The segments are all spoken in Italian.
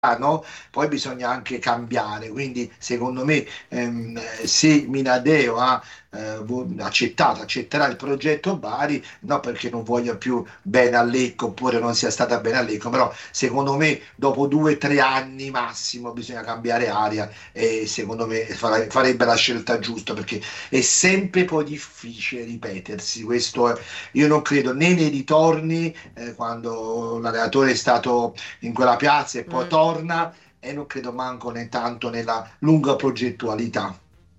no? Poi bisogna anche cambiare, quindi secondo me se Minadeo ha accetterà il progetto Bari, no perché non voglia più bene a Lecco oppure non sia stata bene a Lecco, però secondo me dopo 2 o 3 anni massimo bisogna cambiare aria e secondo me farebbe la scelta giusta perché è sempre poi difficile ripetersi. Io non credo né nei ritorni quando l'allenatore è stato in quella piazza e poi Mm. torna e non credo manco né tanto nella lunga progettualità.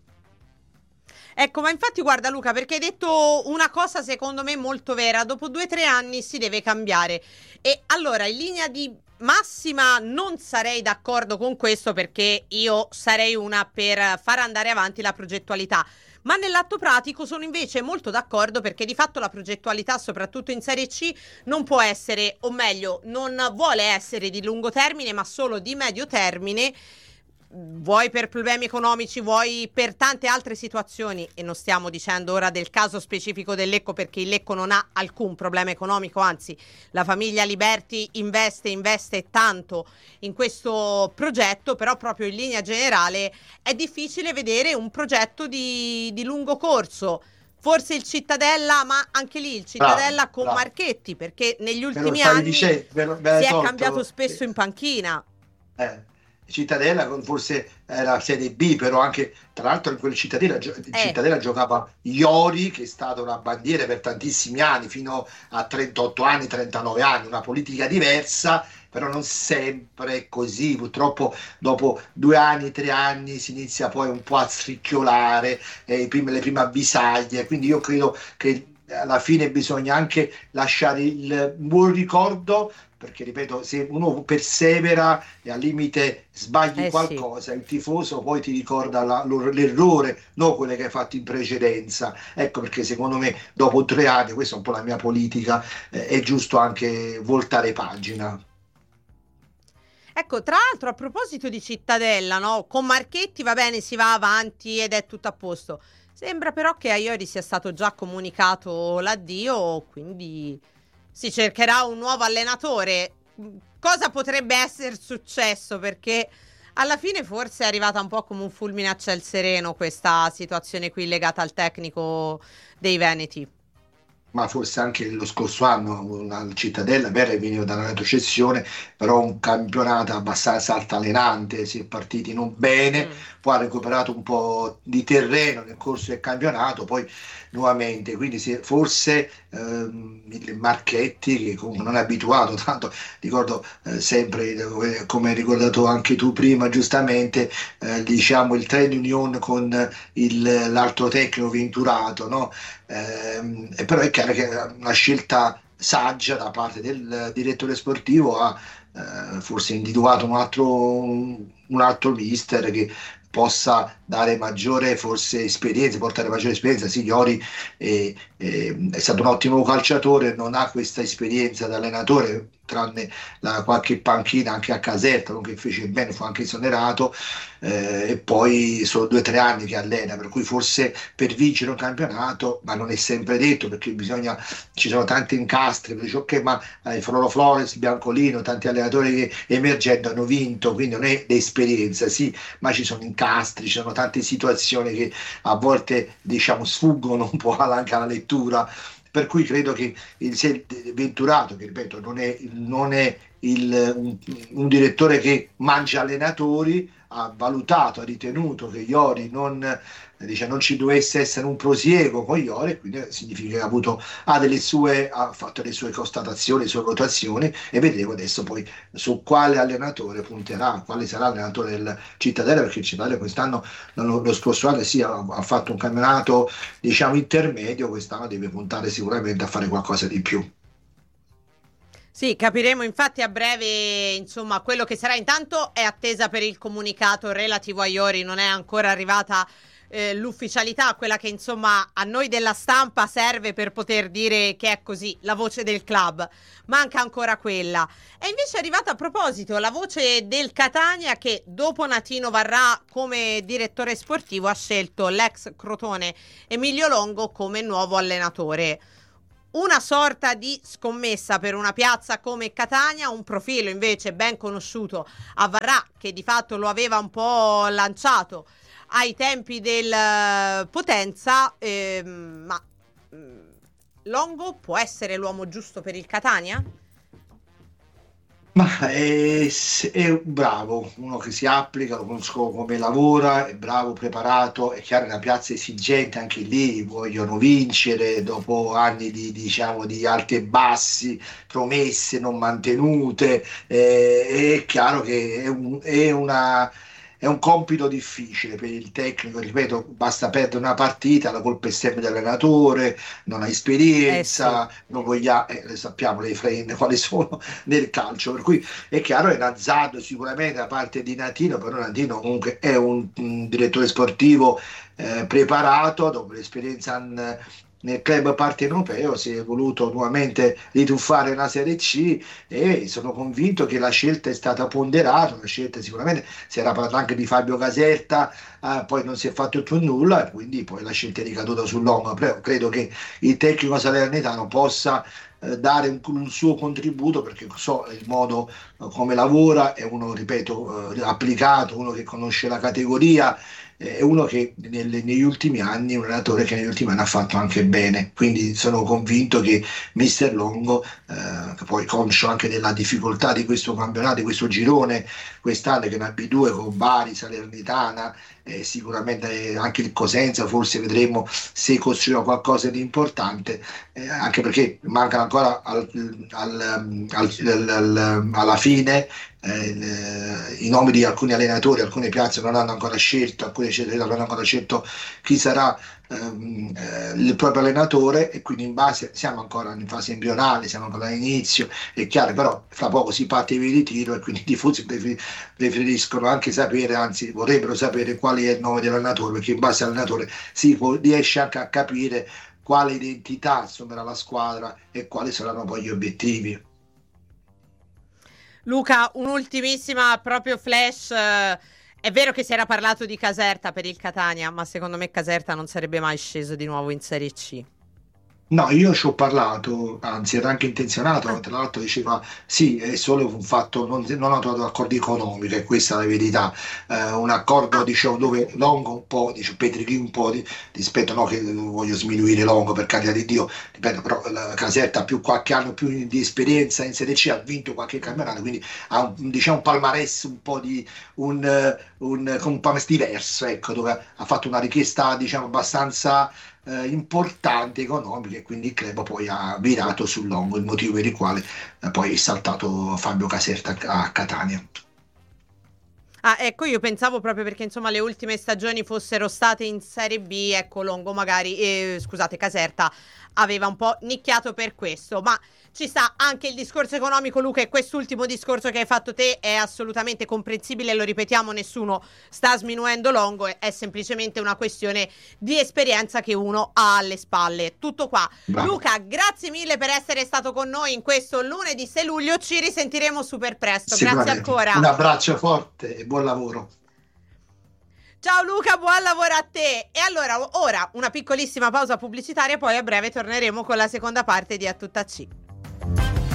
Ecco, ma infatti guarda Luca, perché hai detto una cosa secondo me molto vera, dopo 2 o 3 anni si deve cambiare. E allora in linea di massima non sarei d'accordo con questo perché io sarei una per far andare avanti la progettualità. Ma nell'atto pratico sono invece molto d'accordo perché di fatto la progettualità, soprattutto in Serie C, non può essere, o meglio, non vuole essere di lungo termine, ma solo di medio termine, vuoi per problemi economici, vuoi per tante altre situazioni, e non stiamo dicendo ora del caso specifico del Lecco perché il Lecco non ha alcun problema economico, anzi la famiglia Liberti investe tanto in questo progetto, però proprio in linea generale è difficile vedere un progetto di lungo corso. Forse il Cittadella, ma anche lì il Bravo, Cittadella con bravo. Marchetti, perché negli Me lo ultimi stavi anni dicendo, me si l'hai è cambiato tolto. spesso in panchina. Eh, Cittadella forse era Serie B, però anche tra l'altro in quel Eh, Cittadella giocava Iori, che è stata una bandiera per tantissimi anni, fino a 38 anni, 39 anni, una politica diversa, però non sempre è così. Purtroppo dopo 2 anni, 3 anni si inizia poi un po' a scricchiolare le prime avvisaglie, quindi io credo che alla fine bisogna anche lasciare il buon ricordo perché ripeto, se uno persevera e al limite sbagli eh sì. qualcosa, il tifoso poi ti ricorda l'errore, non quello che hai fatto in precedenza. Ecco perché secondo me dopo 3 anni, questa è un po' la mia politica, è giusto anche voltare pagina. Ecco, tra l'altro a proposito di Cittadella, no? Con Marchetti va bene, si va avanti ed è tutto a posto. Sembra però che a Iori sia stato già comunicato l'addio, quindi si cercherà un nuovo allenatore. Cosa potrebbe essere successo? Perché alla fine forse è arrivata un po' come un fulmine a ciel sereno questa situazione qui legata al tecnico dei Veneti. Ma forse anche lo scorso anno la Cittadella per veniva da una retrocessione, però un campionato abbastanza altalenante, si è partiti non bene, Mm. poi ha recuperato un po' di terreno nel corso del campionato, poi nuovamente, quindi forse il Marchetti, che comunque non è abituato, tanto ricordo sempre, come hai ricordato anche tu prima giustamente, diciamo il trade union con l'altro tecnico Venturato, no? Però è chiaro che è una scelta saggia da parte del direttore sportivo ha forse individuato un altro mister che possa dare maggiore forse esperienza, portare maggiore esperienza. Signori è stato un ottimo calciatore, non ha questa esperienza da allenatore, tranne qualche panchina anche a Caserta, non che fece bene, fu anche esonerato, e poi sono 2 o 3 anni che allena, per cui forse per vincere un campionato, ma non è sempre detto perché ci sono tanti incastri, dice, ok, ma Floro Flores, Biancolino, tanti allenatori che emergenti hanno vinto, quindi non è l'esperienza, sì, ma ci sono incastri, ci sono tante situazioni che a volte diciamo sfuggono un po' anche alla lettura. Per cui credo che se Venturato, che ripeto, non è un direttore che mangia allenatori, ha valutato, ha ritenuto che Iori non ci dovesse essere un prosieguo con Iori, quindi significa che ha fatto le sue constatazioni, le sue votazioni e vedremo adesso poi su quale allenatore punterà, quale sarà l'allenatore del Cittadella, perché il Cittadella quest'anno, lo scorso anno sì, ha fatto un campionato diciamo intermedio, quest'anno deve puntare sicuramente a fare qualcosa di più. Sì, capiremo infatti a breve, insomma, quello che sarà. Intanto è attesa per il comunicato relativo a Iori, non è ancora arrivata l'ufficialità, quella che insomma a noi della stampa serve per poter dire che è così, la voce del club. Manca ancora quella. E invece è arrivata a proposito la voce del Catania che dopo Natino Varrà come direttore sportivo ha scelto l'ex Crotone Emilio Longo come nuovo allenatore. una sorta di scommessa per una piazza come Catania, un profilo invece ben conosciuto a Varrà, che di fatto lo aveva un po' lanciato ai tempi del Potenza, ma Longo può essere l'uomo giusto per il Catania? Ma è bravo, uno che si applica, lo conosco come lavora, è bravo, preparato, è chiaro, è una piazza esigente, anche lì vogliono vincere dopo anni diciamo, di alti e bassi, promesse non mantenute, è chiaro che è un compito difficile per il tecnico, ripeto, basta perdere una partita, la colpa è sempre dell'allenatore, non ha Eh sì. esperienza, non voglia, le sappiamo le frame quali sono nel calcio, per cui è chiaro è un azzardo sicuramente da parte di Natino, però Natino comunque è un direttore sportivo preparato, dopo l'esperienza nel club partenopeo si è voluto nuovamente rituffare una Serie C e sono convinto che la scelta è stata ponderata, una scelta sicuramente si era parlato anche di Fabio Caserta, poi non si è fatto più nulla, e quindi poi la scelta è ricaduta sul Longo. Però credo che il tecnico salernitano possa dare un suo contributo perché so il modo come lavora, è uno, ripeto, applicato, uno che conosce la categoria, è uno che negli ultimi anni, un allenatore che negli ultimi anni ha fatto anche bene, quindi sono convinto che Mister Longo, che poi conscio anche della difficoltà di questo campionato, di questo girone quest'anno che è una B2 con Bari, Salernitana, sicuramente anche il Cosenza, forse vedremo se costruirà qualcosa di importante, anche perché mancano ancora alla fine i nomi di alcuni allenatori, alcune piazze non hanno ancora scelto, alcune città non hanno ancora scelto chi sarà il proprio allenatore e quindi in base siamo ancora in fase embrionale, siamo ancora all'inizio, è chiaro, però fra poco si parte i via di tiro e quindi i tifosi preferiscono anche sapere, anzi vorrebbero sapere qual è il nome dell'allenatore, perché in base all'allenatore riesce anche a capire quale identità assumerà la squadra e quali saranno poi gli obiettivi. Luca, un'ultimissima proprio flash. È vero che si era parlato di Caserta per il Catania, ma secondo me Caserta non sarebbe mai sceso di nuovo in Serie C. No, io ci ho parlato, anzi era anche intenzionato, Ah, tra l'altro diceva sì, è solo un fatto, non ho trovato accordi economici, e questa è la verità. Un accordo, ah, dicevo, dove Longo un po', dice Petrichi un po' rispetto, no che non voglio sminuire Longo per carità di Dio, ripeto, però la Caserta ha più qualche anno più di esperienza in Serie C, ha vinto qualche campionato, quindi ha diciamo, un palmarès un po' di un palmarès diverso, ecco, dove ha fatto una richiesta, diciamo, abbastanza importante economiche e quindi il club poi ha virato sul Longo, il motivo per il quale poi è saltato Fabio Caserta a Catania. ah, ecco, io pensavo proprio perché insomma le ultime stagioni fossero state in Serie B, ecco Longo magari, scusate, Caserta aveva un po' nicchiato per questo, ma ci sta anche il discorso economico, Luca, e quest'ultimo discorso che hai fatto te è assolutamente comprensibile, lo ripetiamo, nessuno sta sminuendo Longo, è semplicemente una questione di esperienza che uno ha alle spalle. Tutto qua. Bravo, Luca, grazie mille per essere stato con noi in questo lunedì 6 luglio, ci risentiremo super presto, grazie sicuramente. ancora. Un abbraccio forte e buon lavoro. Ciao Luca, buon lavoro a te. E allora, ora una piccolissima pausa pubblicitaria, poi a breve torneremo con la seconda parte di A Tutta C.